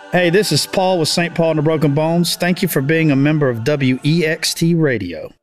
Hey, this is Paul with St. Paul and the Broken Bones. Thank you for being a member of WEXT Radio.